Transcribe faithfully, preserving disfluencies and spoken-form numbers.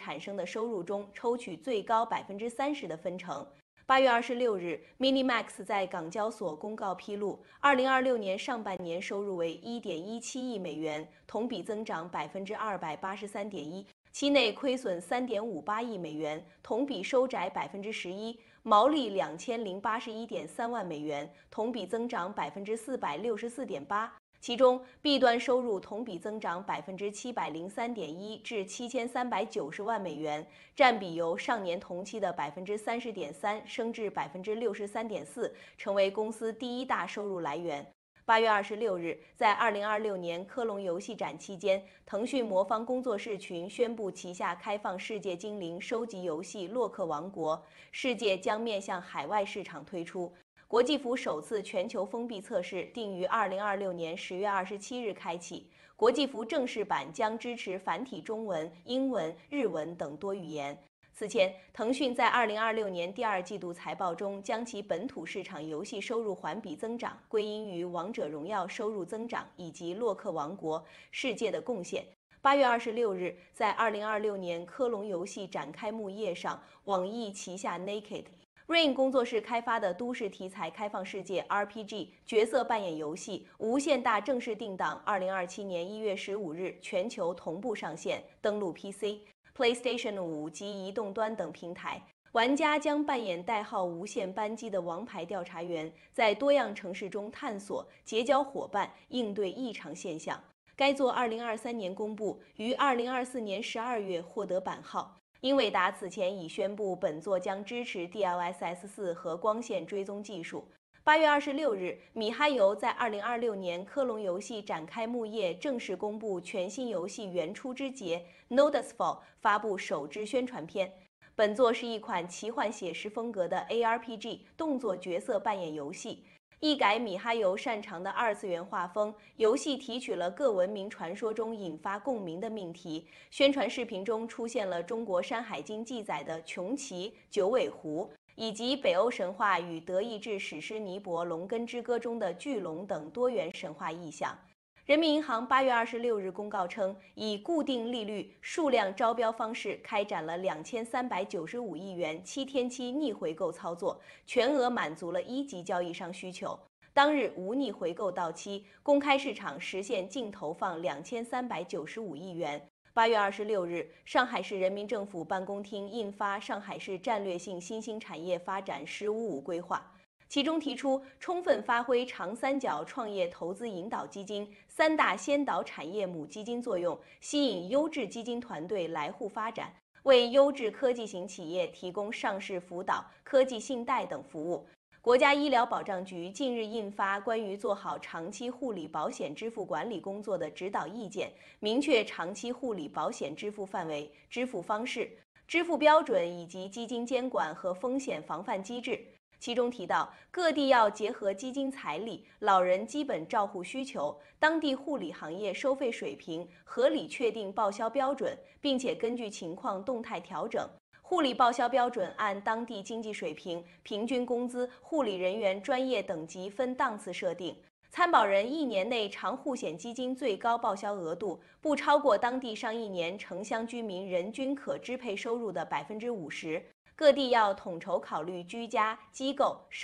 产生的收入中抽取最高百分之三十的分成。八月二十六日 ，Minimax 在港交所公告披露，二零二六年上半年收入为一点一七亿美元，同比增长百分之二百八十三点一。期内亏损三点五八亿美元，同比收窄百分之十一，毛利两千零八十一点三万美元，同比增长百分之四百六十四点八。其中 ，B 端收入同比增长百分之七百零三点一至七千三百九十万美元，占比由上年同期的百分之三十点三升至百分之六十三点四，成为公司第一大收入来源。八月二十六日，在二零二六年科隆游戏展期间，腾讯魔方工作室群宣布旗下开放世界精灵收集游戏《洛克王国》，世界将面向海外市场推出。国际服首次全球封闭测试定于二零二六年十月二十七日开启。国际服正式版将支持繁体中文、英文、日文等多语言。此前，腾讯在二零二六年第二季度财报中，将其本土市场游戏收入环比增长归因于《王者荣耀》收入增长以及《洛克王国：世界》的贡献。八月二十六日，在二零二六年科隆游戏展开幕夜上，网易旗下 Naked。Rain 工作室开发的都市题材开放世界 R P G 角色扮演游戏《无限大》正式定档，二零二七年一月十五日全球同步上线，登陆 P C、PlayStation 五及移动端等平台。玩家将扮演代号无限班机的王牌调查员，在多样城市中探索、结交伙伴，应对异常现象。该作二零二三年公布，于二零二四年十二月获得版号。英伟达此前已宣布，本作将支持 D L S S 四和光线追踪技术。八月二十六日，米哈游在二零二六年科隆游戏展开幕夜正式公布全新游戏《原初之劫》Nodusfall， 发布首支宣传片。本作是一款奇幻写实风格的 A R P G 动作角色扮演游戏。一改米哈游擅长的二次元画风，游戏提取了各文明传说中引发共鸣的命题。宣传视频中出现了中国《山海经》记载的穷奇、九尾狐，以及北欧神话与德意志史诗尼伯龙根之歌中的巨龙等多元神话意象。人民银行八月二十六日公告称，以固定利率数量招标方式开展了两千三百九十五亿元七天期逆回购操作，全额满足了一级交易商需求。当日无逆回购到期，公开市场实现净投放两千三百九十五亿元。八月二十六日，上海市人民政府办公厅印发《上海市战略性新兴产业发展“十五五”规划》。其中提出，充分发挥长三角创业投资引导基金三大先导产业母基金作用，吸引优质基金团队来沪发展，为优质科技型企业提供上市辅导、科技信贷等服务。国家医疗保障局近日印发关于做好长期护理保险支付管理工作的指导意见，明确长期护理保险支付范围、支付方式、支付标准以及基金监管和风险防范机制。其中提到，各地要结合基金财力、老人基本照护需求、当地护理行业收费水平，合理确定报销标准，并且根据情况动态调整。护理报销标准按当地经济水平、平均工资、护理人员专业等级分档次设定。参保人一年内长护险基金最高报销额度不超过当地上一年城乡居民人均可支配收入的百分之五十。各地要统筹考虑居家、机构、